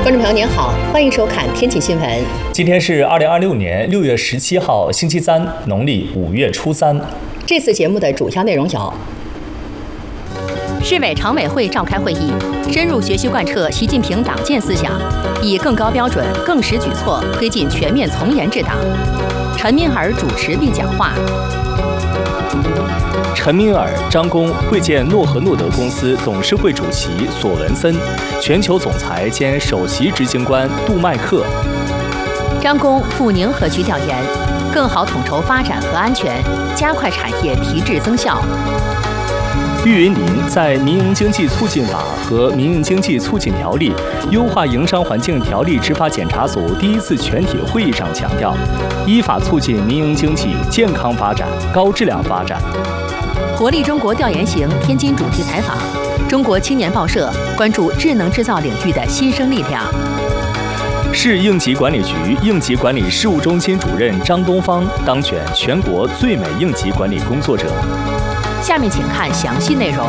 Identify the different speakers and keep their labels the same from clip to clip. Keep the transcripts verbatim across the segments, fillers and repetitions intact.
Speaker 1: 观众朋友您好，欢迎收看天气新闻。
Speaker 2: 今天是二零二六年六月十七号，星期三，农历五月初三。
Speaker 1: 这次节目的主要内容有：
Speaker 3: 市委常委会召开会议，深入学习贯彻习近平党建思想，以更高标准、更实举措推进全面从严治党。陈敏尔主持并讲话。
Speaker 2: 陈敏尔、张工会见诺和诺德公司董事会主席索文森、全球总裁兼首席执行官杜麦克。
Speaker 3: 张工赴宁河区调研，更好统筹发展和安全，加快产业提质增效。
Speaker 2: 郁云林在《民营经济促进法》和《民营经济促进条例》优化营商环境条例执法检查组第一次全体会议上强调，依法促进民营经济健康发展、高质量发展。
Speaker 3: 活力中国调研行天津主题采访，中国青年报社关注智能制造领域的新生力量。
Speaker 2: 市应急管理局应急管理事务中心主任张东方当选全国最美应急管理工作者。
Speaker 3: 下面请看详细内容。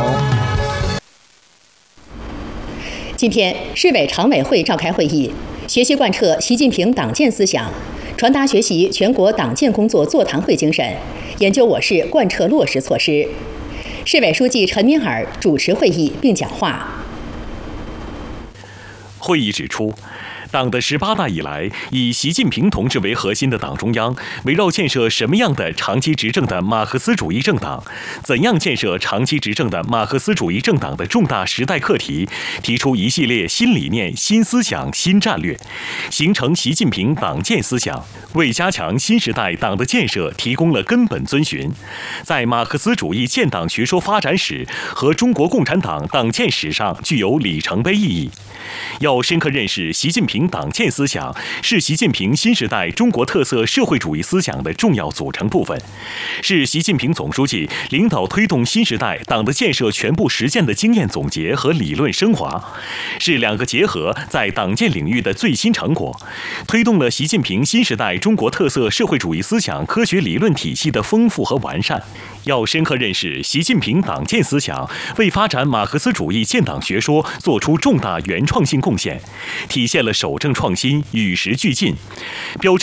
Speaker 1: 今天，市委常委会召开会议，学习贯彻习近平党建思想，传达学习全国党建工作座谈会精神，研究我市贯彻落实措施。市委书记陈敏尔主持会议并讲话。
Speaker 4: 会议指出，党的十八大以来，以习近平同志为核心的党中央，围绕建设什么样的长期执政的马克思主义政党，怎样建设长期执政的马克思主义政党的重大时代课题，提出一系列新理念、新思想、新战略，形成习近平党建思想，为加强新时代党的建设提供了根本遵循，在马克思主义建党学说发展史和中国共产党党建史上具有里程碑意义。要深刻认识习近平党建思想是习近平新时代中国特色社会主义思想的重要组成部分，是习近平总书记领导推动新时代党的建设全部实践的经验总结和理论升华，是两个结合在党建领域的最新成果，推动了习近平新时代中国特色社会主义思想科学理论体系的丰富和完善。要深刻认识习近平党建思想为发展马克思主义建党学说做出重大原创性贡献，体现了守正创新、与时俱进，标志